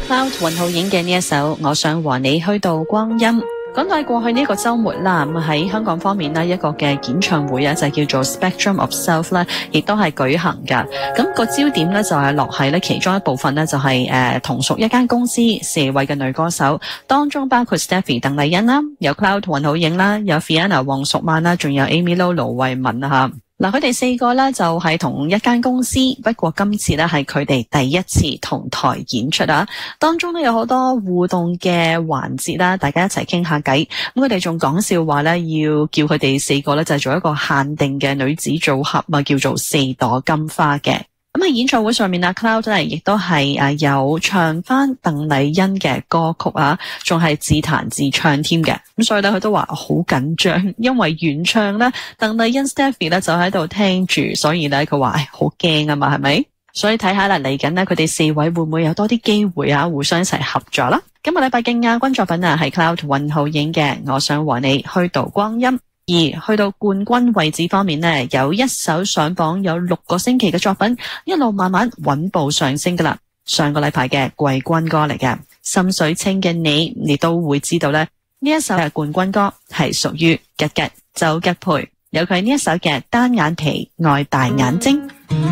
Cloud 雲浩影嘅呢一首我想和你虛度光陰。講到過去呢個週末啦，咁喺香港方面呢，一個嘅演唱會啊，就叫做 Spectrum of Self 啦，亦都係舉行㗎。咁個焦點呢，就係落喺呢其中一部分呢，就係同屬一間公司4位嘅女歌手，當中包括 Stephy 鄧麗欣啦，有 Cloud 雲浩影啦，有 Fiona 黃淑曼啦，仲有 Amy Lo 盧慧敏啊嚇。嗱，佢哋4個咧就係同一間公司，不過今次咧係佢哋第一次同台演出啊！當中咧有好多互動嘅環節啦，大家一齊傾下偈。咁佢哋仲講笑話咧，要叫佢哋4個咧就係做一個限定嘅女子組合啊，叫做4朵金花嘅。咁喺演唱會上面啊 ，Cloud 咧亦都係有唱翻鄧麗欣嘅歌曲啊，仲係自彈自唱添嘅。咁所以咧佢都話好緊張，因為原唱咧鄧麗欣 Stephy 咧就喺度聽住，所以咧佢話好驚啊嘛，係咪？所以睇下啦，嚟緊咧佢哋4位會唔會有多啲機會啊，互相一齊合作啦？今個禮拜嘅亞軍作品啊係 Cloud 雲浩影嘅《我想和你虛度光陰》。而去到冠軍位置方面呢，有一首上榜有6個星期嘅作品，一路慢慢穩步上升噶啦。上個禮拜嘅季軍歌嚟嘅，心水清嘅你都會知道呢，呢一首嘅冠軍歌係屬於吉吉周吉培，有佢呢一首嘅單眼皮愛大眼睛。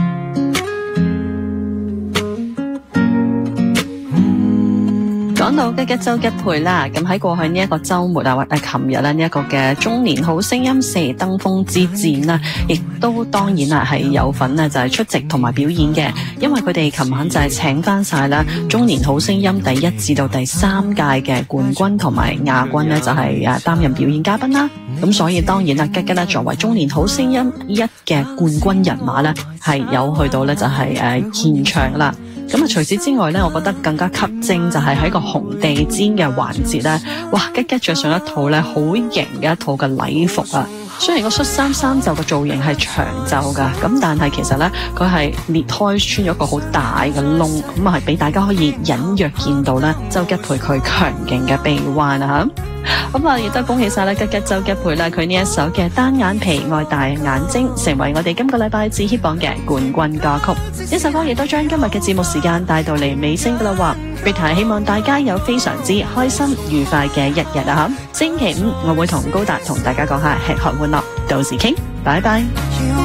講到吉吉周吉培啦，咁喺過去呢一個週末啊，或者琴日啦，呢一個嘅中年好聲音4登峰之戰啦，亦都當然啦係有份啊，就係出席同埋表演嘅，因為佢哋琴晚就係請翻晒啦中年好聲音第1至到第3屆嘅冠軍同埋亞軍呢，就係擔任表演嘉賓啦。咁所以當然啦，吉吉咧作為中年好聲音1嘅冠軍人馬咧，係有去到咧就係現場啦。咁除此之外咧，我覺得更加吸睛就係喺個紅地氈嘅環節咧，哇！吉吉着上一套咧好型嘅一套嘅禮服啊。雖然個恤衫衫袖嘅造型係長袖噶，咁但係其實咧佢係裂開穿咗個好大嘅窿，咁啊係俾大家可以隱約見到咧周吉培佢強勁嘅臂彎啊吓。咁啊亦都恭喜晒啦吉吉周吉培啦，佢呢一首嘅單眼皮愛大眼睛成為我哋今個禮拜至 hit 榜嘅冠軍歌曲。呢首歌亦都將今日嘅節目時間帶到嚟尾聲噶啦喎。Rita 希望大家有非常之開心愉快嘅一日啊！星期5我會同高達同大家講下吃喝玩樂，到時傾，拜拜。